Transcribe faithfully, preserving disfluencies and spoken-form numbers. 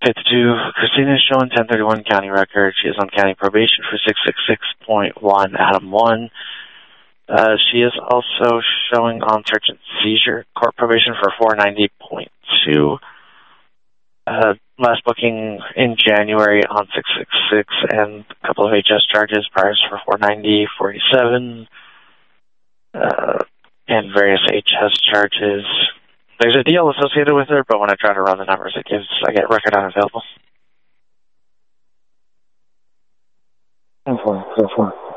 fifty-two. Christina is showing ten thirty-one county record. She is on county probation for six sixty-six point one, Adam one. Uh, she is also showing on search and seizure court probation for four ninety point two. Uh, last booking in January on six sixty-six, and a couple of H S charges, priors for four ninety, four eighty-seven, uh, and various H S charges. There's a deal associated with her, but when I try to run the numbers, it gives, I get record unavailable. ten four, ten four.